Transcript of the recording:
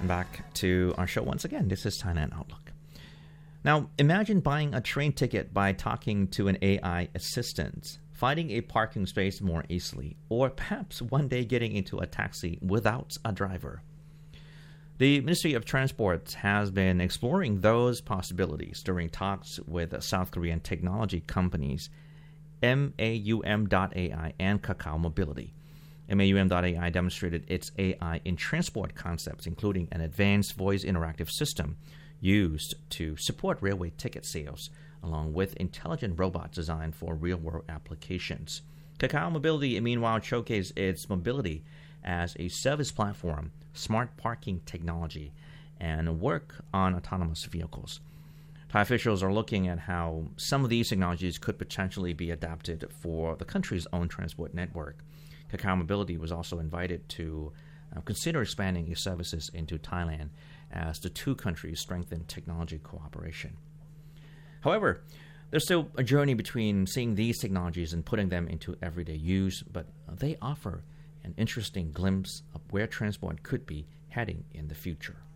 Back to our show once again. This is Thailand Outlook. Now, imagine buying a train ticket by talking to an AI assistant, finding a parking space more easily, or perhaps one day getting into a taxi without a driver. The Ministry of Transport has been exploring those possibilities during talks with South Korean technology companies MAUM.ai and Kakao Mobility. MAUM.ai demonstrated its AI in transport concepts, including an advanced voice interactive system used to support railway ticket sales, along with intelligent robots designed for real-world applications. Kakao Mobility, meanwhile, showcased its mobility as a service platform, smart parking technology, and work on autonomous vehicles. Thai officials are looking at how some of these technologies could potentially be adapted for the country's own transport network. Kakao Mobility was also invited to consider expanding its services into Thailand as the two countries strengthen technology cooperation. However, there's still a journey between seeing these technologies and putting them into everyday use, but they offer an interesting glimpse of where transport could be heading in the future.